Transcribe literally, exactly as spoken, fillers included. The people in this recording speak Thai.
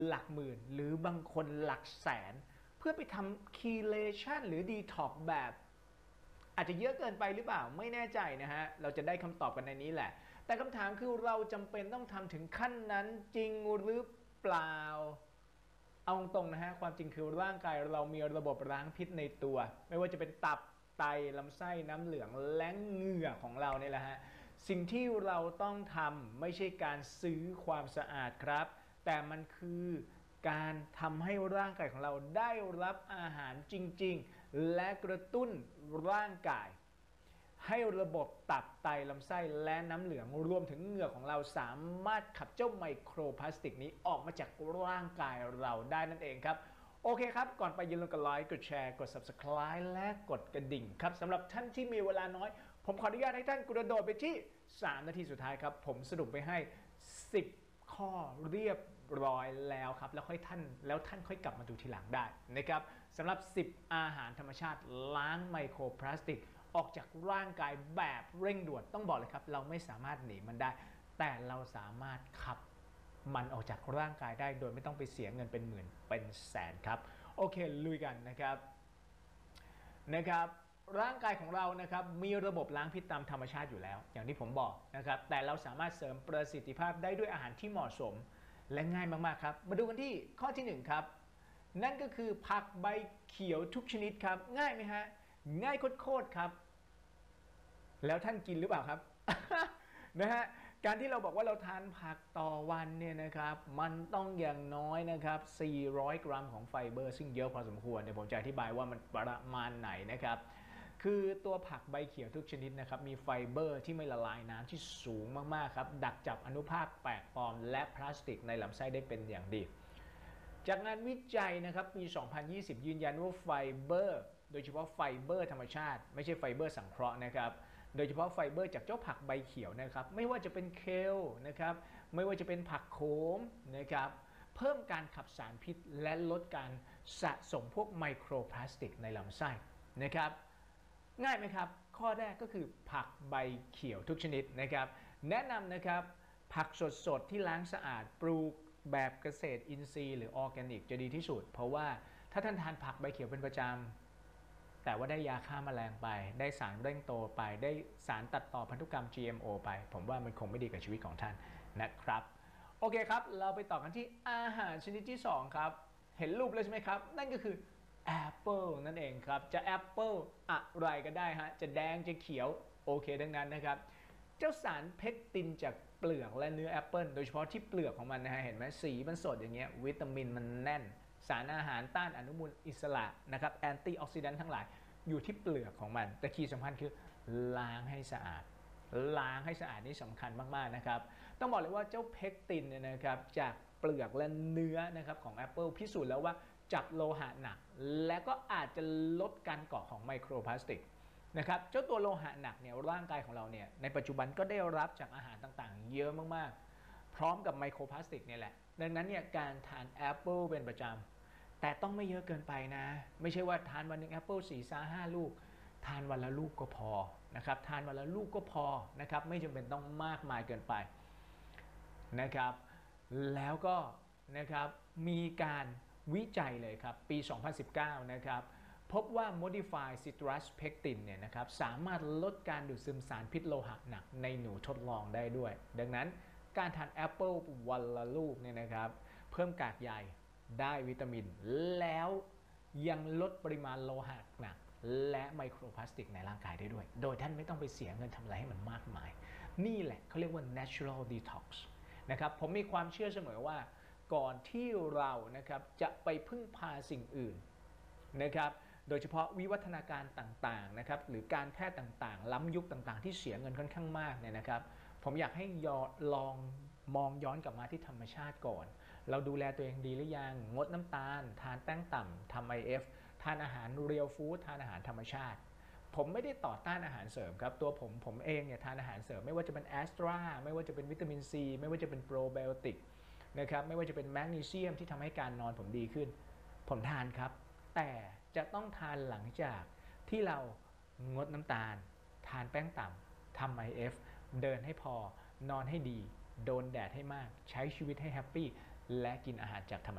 หลักหมื่นหรือบางคนหลักแสนเพื่อไปทำคีเลชันหรือดีท็อกแบบอาจจะเยอะเกินไปหรือเปล่าไม่แน่ใจนะฮะเราจะได้คำตอบกันในนี้แหละแต่คำถามคือเราจำเป็นต้องทำถึงขั้นนั้นจริงหรือเปล่าเอาตรงนะฮะความจริงคือร่างกายเรามีระบบล้างพิษในตัวไม่ว่าจะเป็นตับไตลำไส้น้ำเหลืองและเหงื่อของเราเนี่ยแหละฮะสิ่งที่เราต้องทำไม่ใช่การซื้อความสะอาดครับแต่มันคือการทำให้ร่างกายของเราได้รับอาหารจริงๆและกระตุ้นร่างกายให้ระบบตับไตลำไส้และน้ำเหลืองรวมถึงเหงื่อของเราสามารถขับเจ้าไมโครพลาสติกนี้ออกมาจากร่างกายเราได้นั่นเองครับโอเคครับก่อนไปอย่าลืมกดไลค์กดแชร์กด ซับสไครบ์ และกดกระดิ่งครับสำหรับท่านที่มีเวลาน้อยผมขออนุญาตให้ท่านกระโดดไปที่สามนาทีสุดท้ายครับผมสรุปไปให้สิบข้อเรียบร้อยแล้วครับแล้วค่อยท่านแล้วท่านค่อยกลับมาดูทีหลังได้นะครับสำหรับสิบอาหารธรรมชาติล้างไมโครพลาสติกออกจากร่างกายแบบเร่งด่วนต้องบอกเลยครับเราไม่สามารถหนีมันได้แต่เราสามารถขับมันออกจากร่างกายได้โดยไม่ต้องไปเสียเงินเป็นหมื่นเป็นแสนครับโอเคลุยกันนะครับนะครับร่างกายของเรานะครับมีระบบล้างพิษตามธรรมชาติอยู่แล้วอย่างที่ผมบอกนะครับแต่เราสามารถเสริมประสิทธิภาพได้ด้วยอาหารที่เหมาะสมและง่ายมากๆครับมาดูกันที่ข้อที่หนึ่งครับนั่นก็คือผักใบเขียวทุกชนิดครับง่ายไหมฮะง่ายโคตรๆครับแล้วท่านกินหรือเปล่าครับ นะฮะการที่เราบอกว่าเราทานผักต่อวันเนี่ยนะครับมันต้องอย่างน้อยนะครับสี่ร้อยกรัมของไฟเบอร์ซึ่งเยอะพอสมควรเดี๋ยวผมจะอธิบายว่ามันประมาณไหนนะครับคือตัวผักใบเขียวทุกชนิดนะครับมีไฟเบอร์ที่ไม่ละลายน้ำที่สูงมากๆครับดักจับอนุภาคแปลกปลอมและพลาสติกในลำไส้ได้เป็นอย่างดีจากงานวิจัยนะครับปีสองพันยี่สิบยืนยันว่าไฟเบอร์โดยเฉพาะไฟเบอร์ธรรมชาติไม่ใช่ไฟเบอร์สังเคราะห์นะครับโดยเฉพาะไฟเบอร์จากเจ้าผักใบเขียวนะครับไม่ว่าจะเป็นเคลนะครับไม่ว่าจะเป็นผักโขมนะครับเพิ่มการขับสารพิษและลดการสะสมพวกไมโครพลาสติกในลำไส้นะครับง่ายไหมครับข้อแรกก็คือผักใบเขียวทุกชนิดนะครับแนะนำนะครับผักสดๆที่ล้างสะอาดปลูกแบบเกษตรอินทรีย์หรือออร์แกนิกจะดีที่สุดเพราะว่าถ้าท่านทานผักใบเขียวเป็นประจำแต่ว่าได้ยาฆ่าแมลงไปได้สารเร่งโตไปได้สารตัดต่อพันธุกรรม จี เอ็ม โอ ไปผมว่ามันคงไม่ดีกับชีวิตของท่านนะครับโอเคครับเราไปต่อกันที่อาหารชนิดที่สองครับเห็นรูปเลยใช่ไหมครับนั่นก็คือแอปเปิลนั่นเองครับจะแอปเปิลอะไรก็ได้ฮะจะแดงจะเขียวโอเคดังนั้นนะครับเจ้าสารเพคตินจากเปลือกและเนื้อแอปเปิลโดยเฉพาะที่เปลือกของมันนะฮะเห็นไหมสีมันสดอย่างเงี้ยวิตามินมันแน่นสารอาหารต้านอนุมูลอิสระนะครับแอนตี้ออกซิแดนต์ทั้งหลายอยู่ที่เปลือกของมันแต่คีย์สำคัญคือล้างให้สะอาดล้างให้สะอาดนี่สำคัญมากๆนะครับต้องบอกเลยว่าเจ้าเพคตินเนี่ยนะครับจากเปลือกและเนื้อนะครับของแอปเปิลพิสูจน์แล้วว่าจับโลหะหนักและก็อาจจะลดการเกาะของไมโครพลาสติกนะครับเจ้าตัวโลหะหนักเนี่ยร่างกายของเราเนี่ยในปัจจุบันก็ได้รับจากอาหารต่างๆเยอะมากๆพร้อมกับไมโครพลาสติกเนี่ยแหละดังนั้นเนี่ยการทานแอปเปิลเป็นประจำแต่ต้องไม่เยอะเกินไปนะไม่ใช่ว่าทานวันหนึ่งแอปเปิลสี่ซาห้าลูกทานวันละลูกก็พอนะครับทานวันละลูกก็พอนะครับไม่จำเป็นต้องมากมายเกินไปนะครับแล้วก็นะครับมีการวิจัยเลยครับปีสองพันสิบเก้านะครับพบว่า Modified Citrus Pectin เนี่ยนะครับสามารถลดการดูดซึมสารพิษโลหะหนักในหนูทดลองได้ด้วยดังนั้นการทานแอปเปิลวันละลูกเนี่ยนะครับเพิ่มกากใยได้วิตามินแล้วยังลดปริมาณโลหะหนักและไมโครพลาสติกในร่างกายได้ด้วยโดยท่านไม่ต้องไปเสียเงินทำอะไรให้มันมากมายนี่แหละเขาเรียกว่า natural detox นะครับผมมีความเชื่อเสมอว่าก่อนที่เรานะครับจะไปพึ่งพาสิ่งอื่นนะครับโดยเฉพาะวิวัฒนาการต่างๆนะครับหรือการแพทย์ต่างๆล้ำยุคต่างๆที่เสียเงินค่อนข้างมากเนี่ยนะครับผมอยากให้ลองมองย้อนกลับมาที่ธรรมชาติก่อนเราดูแลตัวเองดีหรือยังงดน้ำตาลทานแป้งต่ำทำ ไอ เอฟ ทานอาหารเรียลฟู้ดทานอาหารธรรมชาติผมไม่ได้ต่อต้านอาหารเสริมครับตัวผมผมเองเนี่ยทานอาหารเสริมไม่ว่าจะเป็นแอสตราไม่ว่าจะเป็นวิตามินซีไม่ว่าจะเป็นโปรไบโอติกนะครับไม่ว่าจะเป็นแมกนีเซียมที่ทำให้การนอนผมดีขึ้นผมทานครับแต่จะต้องทานหลังจากที่เรางดน้ำตาลทานแป้งต่ำทำ ไอ เอฟ เดินให้พอนอนให้ดีโดนแดดให้มากใช้ชีวิตให้แฮปปี้และกินอาหารจากธรรม